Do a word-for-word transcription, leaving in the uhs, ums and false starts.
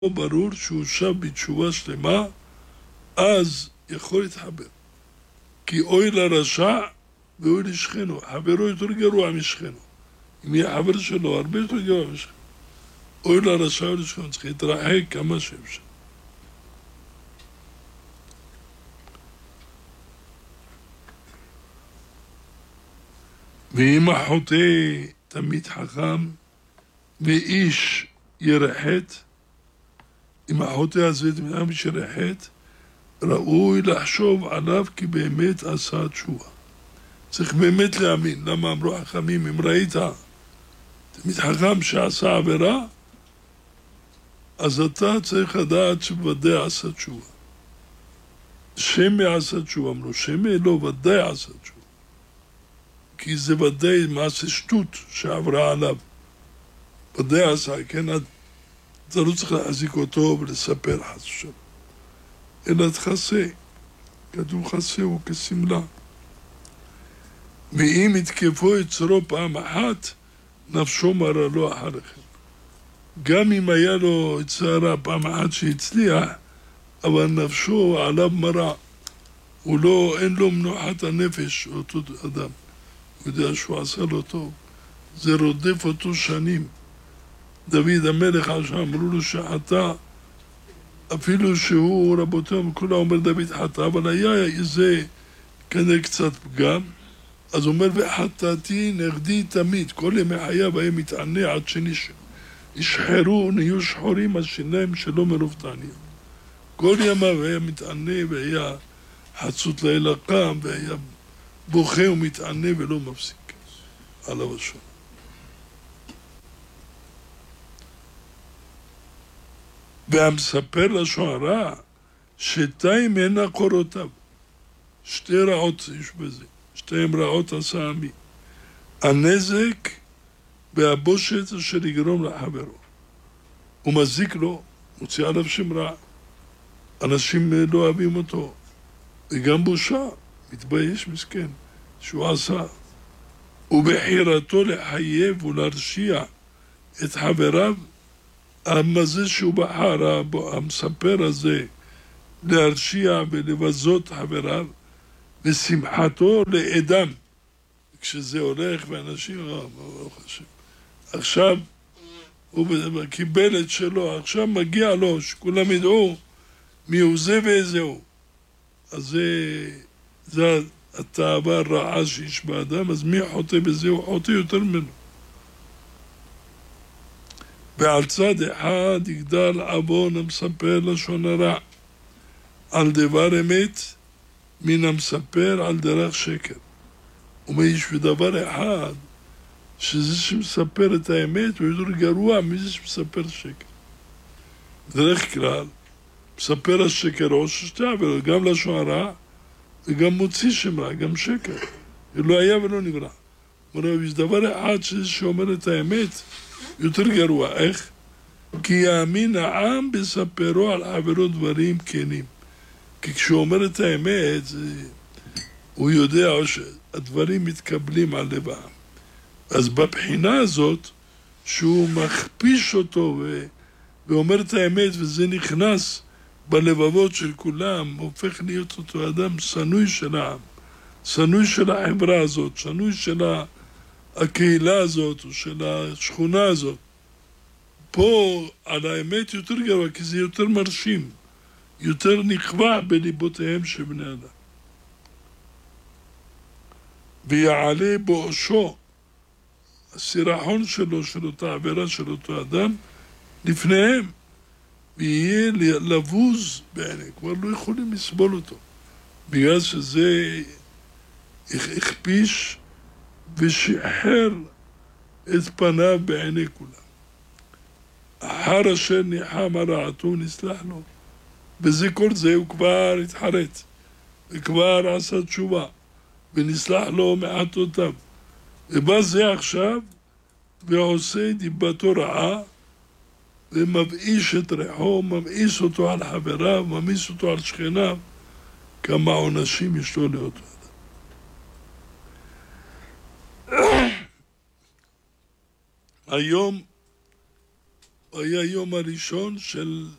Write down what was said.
ברור שהוא שב בתשובה שלמה, אז יכול להתחבר. כי אוי לרשע ואוי לשכנו, חברו יותר גרוע משכנו. אם יהיה חבר שלו, הרבה יותר גרוע משכנו. אוי לרשע ואוי לשכנו, צריך להתרחק כמה שאפשר. ואם החוטא תמיד חכם ואיש ירחת, אם החוטא הזה תמיד חכם ואיש ירחת, ראוי לחשוב עליו כי באמת עשה תשובה. צריך באמת להאמין. למה אמרו חכמים, אם ראית תמיד חכם שעשה עבירה, אז אתה צריך לדעת שבוודאי עשה תשובה. שמא עשה תשובה, אמרו שמא לא, ודאי עשה תשובה. כי זה ודאי מעשה שטות שעברה עליו. ודאי עשה, כן? אתה לא צריך להחזיק אותו ולספר חס ושלום. אלא תחסה, כתוב חסה הוא כסמלה. ואם יתקפו יצרו פעם אחת, נפשו מרה לו אחר כך. גם אם היה לו יצרה פעם אחת שהצליח, אבל נפשו עליו מרה. הוא לא, אין לו מנוחת הנפש, אותו אדם. הוא יודע שהוא עשה לו טוב. זה רודף אותו שנים. דוד המלך עכשיו אמרו לו שחטא, אפילו שהוא רבותיהם, כולה אומר דוד חטא, אבל היה איזה כנראה קצת פגם, אז הוא אומר, וחטאתי נגדי תמיד, כל ימי חייו היה מתענה עד שנשחרו, נהיו שחורים השיניים שלו מרוב תעניות. כל ימיו היה מתענה והיה חצות לילה קם, והיה בוכה ומתענה ולא מפסיק. עליו השם. והמספר לשוערה שתיים הנה קורותיו. שתי רעות יש בזה. שתיים רעות עשה עמי. הנזק והבושת אשר יגרום לחברו. הוא מזיק לו, מוציא עליו שם רע. אנשים לא אוהבים אותו. וגם בושה, מתבייש מסכן, שהוא עשה. ובחירתו לחייב ולהרשיע את חבריו, המזה שהוא בחר, המספר הזה, להרשיע ולבזות חבריו, ושמחתו לאדם. כשזה הולך ואנשים, אה, ברוך השם. עכשיו, הוא קיבל את שלו, עכשיו מגיע לו, שכולם ידעו מי הוא זה ואיזה הוא. אז זה, זה התאווה הרעה שיש באדם, אז מי חוטא בזה? הוא חוטא יותר ממנו. ועל צד אחד יגדל עוון המספר לשון הרע, על דבר אמת מן המספר על דרך שקר. אומר, יש בדבר אחד, שזה שמספר את האמת הוא יותר גרוע מזה שמספר שקר. בדרך כלל, מספר השקר או ששתה, וגם לשון הרע, וגם מוציא שם רע, גם שקר. לא היה ולא נברא. אומר, יש דבר אחד שזה שאומר את האמת, יותר גרוע. איך? כי יאמין העם בספרו על חברו דברים כנים. כי כשהוא אומר את האמת, הוא יודע שהדברים מתקבלים על לב העם. אז בבחינה הזאת, שהוא מכפיש אותו ו... ואומר את האמת, וזה נכנס בלבבות של כולם, הופך להיות אותו אדם שנוי של העם, שנוי של החברה הזאת, שנוי של הקהילה הזאת, או של השכונה הזאת. פה על האמת יותר גרוע, כי זה יותר מרשים, יותר נכווה בליבותיהם של בני אדם. ויעלה באושו, הסירחון שלו, של אותה עבירה של אותו אדם, לפניהם, ויהיה לבוז בעיני, כבר לא יכולים לסבול אותו, בגלל שזה הכפיש ושחרר את פניו בעיני כולם. אחר אשר ניחם הרעתו נסלח לו, וזה כל זה הוא כבר התחרט, וכבר עשה תשובה, ונסלח לו מעטותיו. ובא זה עכשיו, ועושה דיבתו רעה, ומבאיש את ריחו, מבאיש אותו על חבריו, מבאיש אותו על שכניו, כמה עונשים יש לו לאותו אדם. היום היה יום הראשון של